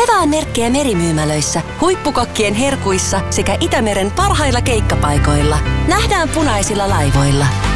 Hyvää merkkiä merimyymälöissä, huippukokkien herkuissa sekä Itämeren parhailla keikkapaikoilla. Nähdään punaisilla laivoilla.